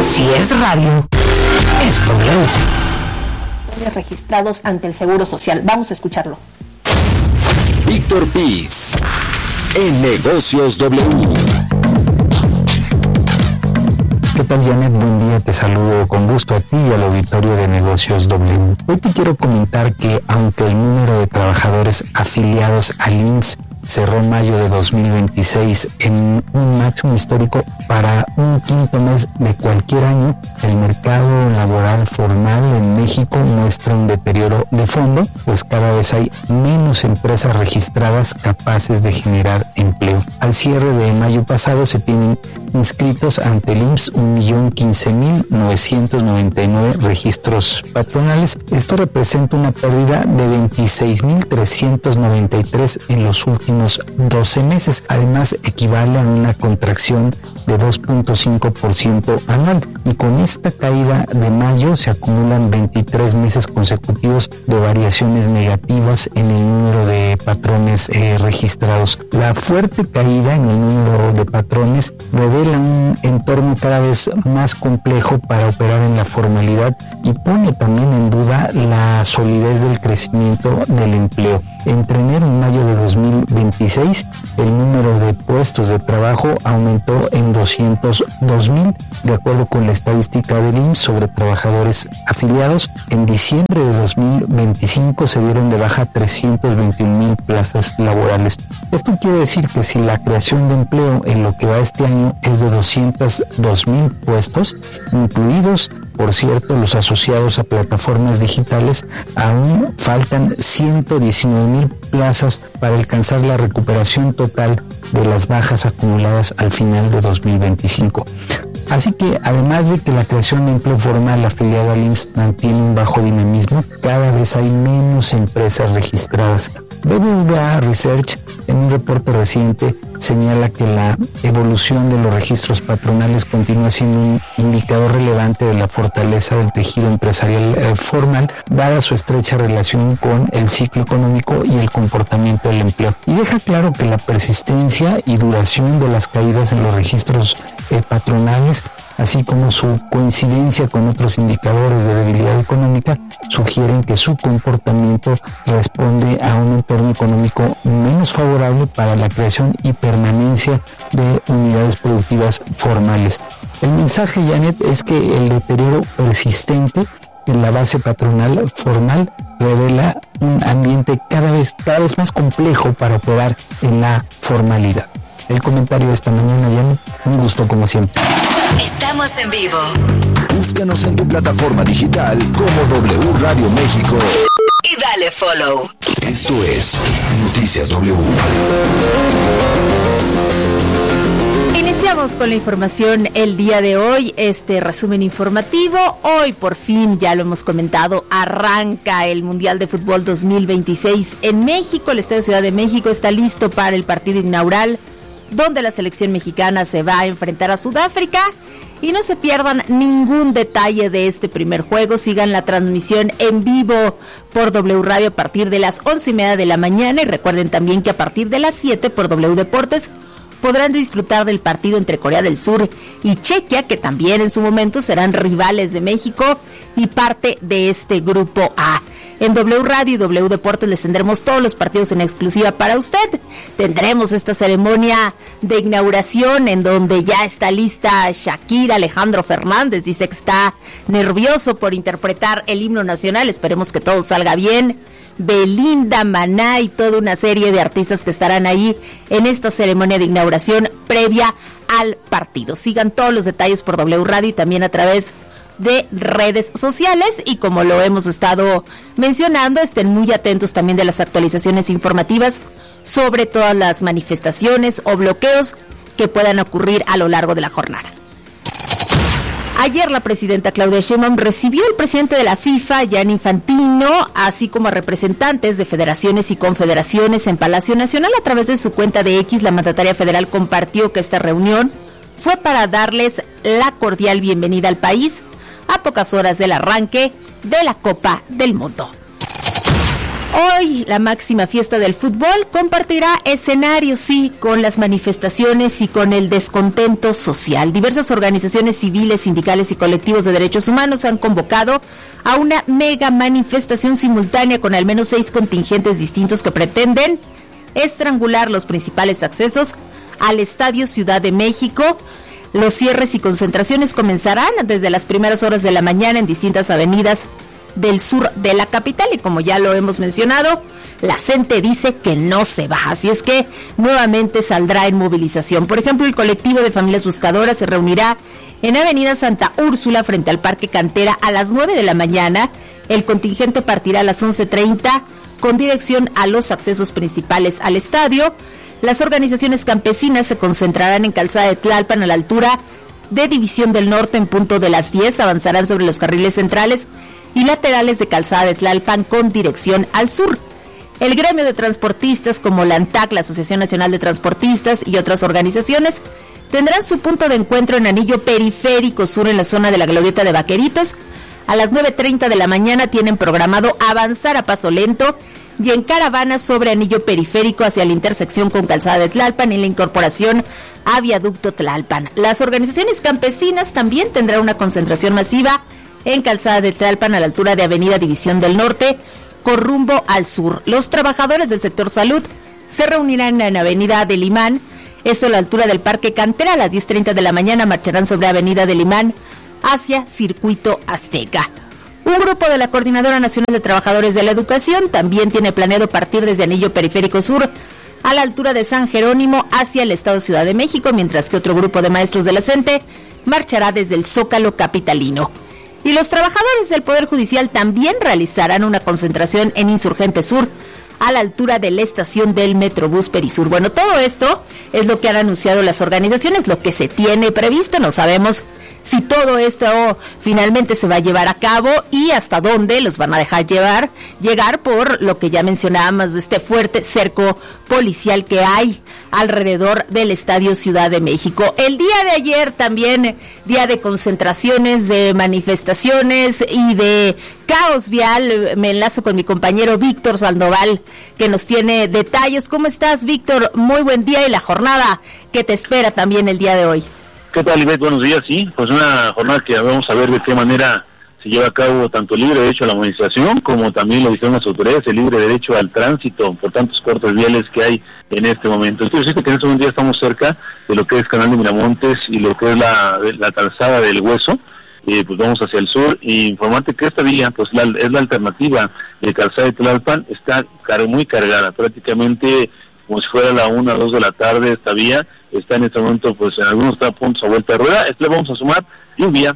Si es radio, es W. Registrados ante el Seguro Social. Vamos a escucharlo. Víctor Piz, en Negocios W. ¿Qué tal, Janet? Buen día, te saludo con gusto a ti y al auditorio de Negocios W. Hoy te quiero comentar que aunque el número de trabajadores afiliados al IMSS cerró en mayo de 2026 en un máximo histórico para un quinto mes de cualquier año, el mercado laboral formal en México muestra un deterioro de fondo, pues cada vez hay menos empresas registradas capaces de generar empleo. Al cierre de mayo pasado se tienen inscritos ante el IMSS 1.015.999 registros patronales. Esto representa una pérdida de 26.393 en los últimos 12 meses. Además, equivale a una contracción de 2.5% anual. Y con esta caída de mayo se acumulan 23 meses consecutivos de variaciones negativas en el número de patrones registrados. La fuerte caída en el número de patrones revela un entorno cada vez más complejo para operar en la formalidad y pone también en duda la solidez del crecimiento del empleo. Entre enero y mayo de 2026, el número de puestos de trabajo aumentó en 202,000, de acuerdo con la estadística del IMSS sobre trabajadores afiliados. En diciembre de 2025 se dieron de baja 321,000 plazas laborales. Esto quiere decir que si la creación de empleo en lo que va este año es de 202,000 puestos, incluidos, por cierto, los asociados a plataformas digitales, aún faltan 119,000 plazas para alcanzar la recuperación total de las bajas acumuladas al final de 2025. Así que, además de que la creación de empleo formal afiliado al IMSS mantiene un bajo dinamismo, cada vez hay menos empresas registradas. BBVA Research, en un reporte reciente, señala que la evolución de los registros patronales continúa siendo un indicador relevante de la fortaleza del tejido empresarial formal, dada su estrecha relación con el ciclo económico y el comportamiento del empleo. Y deja claro que la persistencia y duración de las caídas en los registros patronales, así como su coincidencia con otros indicadores de debilidad económica, sugieren que su comportamiento responde a un entorno económico menos favorable para la creación y permanencia de unidades productivas formales. El mensaje, Janet, es que el deterioro persistente en la base patronal formal revela un ambiente cada vez más complejo para operar en la formalidad. El comentario de esta mañana, Janet, un gusto como siempre. Estamos en vivo. Búscanos en tu plataforma digital como W Radio México. Y dale follow. Esto es Noticias W. Iniciamos con la información el día de hoy, este resumen informativo. Hoy por fin, ya lo hemos comentado, arranca el Mundial de Fútbol 2026 en México. El Estadio Ciudad de México está listo para el partido inaugural, donde la selección mexicana se va a enfrentar a Sudáfrica. Y no se pierdan ningún detalle de este primer juego. Sigan la transmisión en vivo por W Radio a partir de las 11:30 de la mañana. Y recuerden también que a partir de las 7 por W Deportes podrán disfrutar del partido entre Corea del Sur y Chequia, que también en su momento serán rivales de México y parte de este grupo A. En W Radio y W Deportes les tendremos todos los partidos en exclusiva para usted. Tendremos esta ceremonia de inauguración en donde ya está lista Shakira. Alejandro Fernández dice que está nervioso por interpretar el himno nacional. Esperemos que todo salga bien. Belinda, Maná y toda una serie de artistas que estarán ahí en esta ceremonia de inauguración previa al partido. Sigan todos los detalles por W Radio y también a través de redes sociales, y como lo hemos estado mencionando, estén muy atentos también de las actualizaciones informativas sobre todas las manifestaciones o bloqueos que puedan ocurrir a lo largo de la jornada. Ayer la presidenta Claudia Sheinbaum recibió al presidente de la FIFA, Gianni Infantino, así como a representantes de federaciones y confederaciones en Palacio Nacional. A través de su cuenta de X, la mandataria federal compartió que esta reunión fue para darles la cordial bienvenida al país a pocas horas del arranque de la Copa del Mundo. Hoy la máxima fiesta del fútbol compartirá escenarios, sí, con las manifestaciones y con el descontento social. Diversas organizaciones civiles, sindicales y colectivos de derechos humanos han convocado a una mega manifestación simultánea con al menos 6 contingentes distintos que pretenden estrangular los principales accesos al Estadio Ciudad de México. Los cierres y concentraciones comenzarán desde las primeras horas de la mañana en distintas avenidas del sur de la capital y como ya lo hemos mencionado, la gente dice que no se baja, así es que nuevamente saldrá en movilización. Por ejemplo, el colectivo de familias buscadoras se reunirá en Avenida Santa Úrsula frente al Parque Cantera a las 9 de la mañana. El contingente partirá a las 11:30 con dirección a los accesos principales al estadio. Las organizaciones campesinas se concentrarán en Calzada de Tlalpan a la altura de División del Norte en punto de las 10, avanzarán sobre los carriles centrales y laterales de Calzada de Tlalpan con dirección al sur. El gremio de transportistas como la ANTAC, la Asociación Nacional de Transportistas y otras organizaciones tendrán su punto de encuentro en Anillo Periférico Sur en la zona de la Glorieta de Vaqueritos. A las 9:30 de la mañana tienen programado avanzar a paso lento y en caravana sobre Anillo Periférico hacia la intersección con Calzada de Tlalpan y la incorporación a Viaducto Tlalpan. Las organizaciones campesinas también tendrán una concentración masiva en Calzada de Tlalpan a la altura de Avenida División del Norte con rumbo al sur. Los trabajadores del sector salud se reunirán en Avenida del Imán, eso a la altura del Parque Cantera. A las 10:30 de la mañana marcharán sobre Avenida del Imán hacia Circuito Azteca. Un grupo de la Coordinadora Nacional de Trabajadores de la Educación también tiene planeado partir desde Anillo Periférico Sur a la altura de San Jerónimo hacia el Estado Ciudad de México, mientras que otro grupo de maestros de la CENTE marchará desde el Zócalo capitalino. Y los trabajadores del Poder Judicial también realizarán una concentración en Insurgente Sur a la altura de la estación del Metrobús Perisur. Bueno, todo esto es lo que han anunciado las organizaciones, lo que se tiene previsto. No sabemos si todo esto finalmente se va a llevar a cabo y hasta dónde los van a dejar llegar por lo que ya mencionábamos de este fuerte cerco policial que hay alrededor del Estadio Ciudad de México. El día de ayer también, día de concentraciones, de manifestaciones y de caos vial. Me enlazo con mi compañero Víctor Sandoval, que nos tiene detalles. ¿Cómo estás, Víctor? Muy buen día y la jornada que te espera también el día de hoy. ¿Qué tal, Ivette? Buenos días. Sí, pues una jornada que vamos a ver de qué manera se lleva a cabo tanto el libre derecho a la movilización como también lo dijeron las autoridades, el libre derecho al tránsito por tantos cortes viales que hay en este momento. Entonces, que en este momento ya estamos cerca de lo que es Canal de Miramontes y lo que es la calzada del Hueso. Pues vamos hacia el sur y informarte que esta vía pues es la alternativa de Calzada de Tlalpan. Está muy cargada, prácticamente como si fuera la 1 o 2 de la tarde. Esta vía está en este momento pues en algunos puntos a vuelta de rueda. Le vamos a sumar lluvia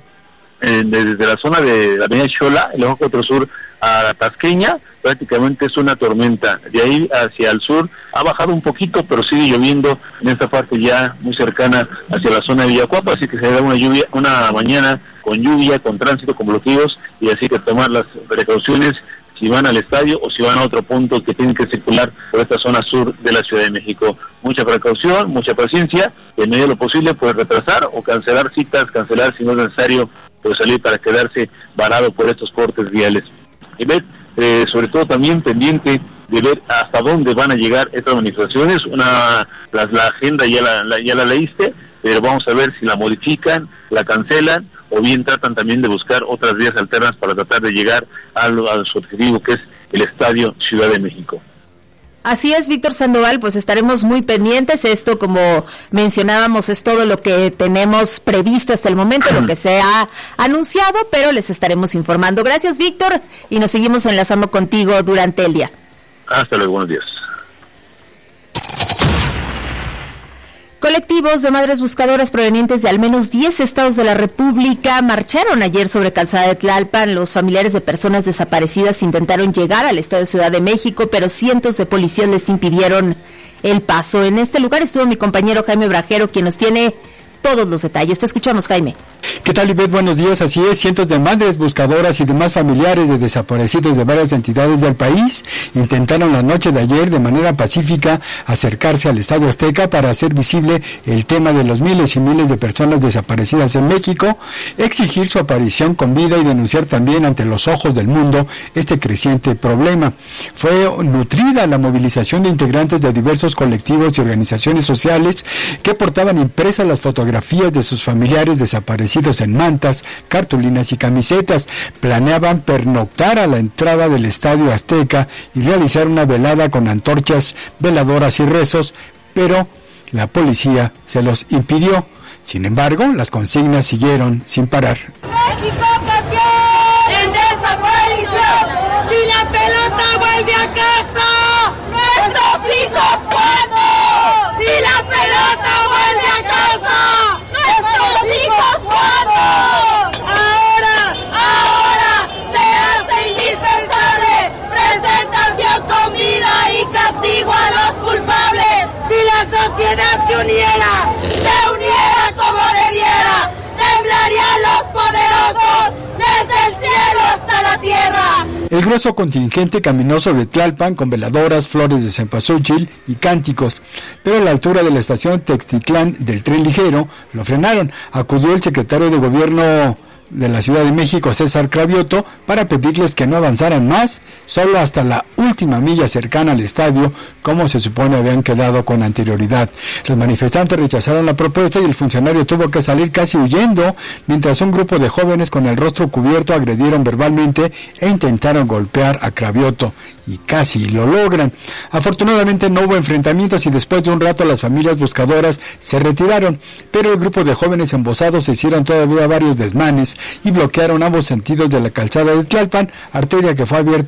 desde la zona de la avenida Xola, el Ojo 4 Sur a Tasqueña, prácticamente es una tormenta. De ahí hacia el sur ha bajado un poquito, pero sigue lloviendo en esta parte ya muy cercana hacia la zona de Villacuapa, así que se da una mañana con lluvia, con tránsito, con bloqueos, y así que tomar las precauciones si van al estadio o si van a otro punto que tienen que circular por esta zona sur de la Ciudad de México. Mucha precaución, mucha paciencia, en medio de lo posible pues retrasar o cancelar citas, cancelar si no es necesario, pues salir para quedarse varado por estos cortes viales. Y ver, sobre todo también pendiente de ver hasta dónde van a llegar estas manifestaciones. La agenda ya la leíste, pero vamos a ver si la modifican, la cancelan, o bien tratan también de buscar otras vías alternas para tratar de llegar a su objetivo, que es el Estadio Ciudad de México. Así es, Víctor Sandoval, pues estaremos muy pendientes. Esto, como mencionábamos, es todo lo que tenemos previsto hasta el momento, lo que se ha anunciado, pero les estaremos informando. Gracias, Víctor, y nos seguimos enlazando contigo durante el día. Hasta luego, buenos días. Colectivos de madres buscadoras provenientes de al menos 10 estados de la República marcharon ayer sobre Calzada de Tlalpan. Los familiares de personas desaparecidas intentaron llegar al Estado de Ciudad de México, pero cientos de policías les impidieron el paso. En este lugar estuvo mi compañero Jaime Brajero, quien nos tiene todos los detalles. Te escuchamos, Jaime. ¿Qué tal, Ivette? Buenos días. Así es, cientos de madres buscadoras y demás familiares de desaparecidos de varias entidades del país intentaron la noche de ayer de manera pacífica acercarse al Estadio Azteca para hacer visible el tema de los miles y miles de personas desaparecidas en México, exigir su aparición con vida y denunciar también ante los ojos del mundo este creciente problema. Fue nutrida la movilización de integrantes de diversos colectivos y organizaciones sociales que portaban impresas las fotografías de sus familiares desaparecidos en mantas, cartulinas y camisetas. Planeaban pernoctar a la entrada del Estadio Azteca y realizar una velada con antorchas, veladoras y rezos, pero la policía se los impidió. Sin embargo, las consignas siguieron sin parar. ¡México campeón en desaparición! ¡Si la pelota vuelve a casa! ¡Nuestros hijos cuándo! ¡Si la pelota vuelve a casa! ¡Nuestros hijos cuándo! ¡Ahora se hace indispensable! ¡Presentación con vida y castigo a los culpables! ¡Si la sociedad se uniera! ¡Se uniera como debiera! ¡Temblarían los poderosos desde el cielo hasta la tierra! El grueso contingente caminó sobre Tlalpan con veladoras, flores de cempasúchil y cánticos, pero a la altura de la estación Textitlán del tren ligero lo frenaron. Acudió el secretario de Gobierno de la Ciudad de México, César Cravioto, para pedirles que no avanzaran más, solo hasta la última milla cercana al estadio, como se supone habían quedado con anterioridad. Los manifestantes rechazaron la propuesta y el funcionario tuvo que salir casi huyendo, mientras un grupo de jóvenes con el rostro cubierto agredieron verbalmente e intentaron golpear a Cravioto, y casi lo logran. Afortunadamente no hubo enfrentamientos y después de un rato las familias buscadoras se retiraron, pero el grupo de jóvenes embosados se hicieron todavía varios desmanes y bloquearon ambos sentidos de la calzada de Tlalpan, arteria que fue abierta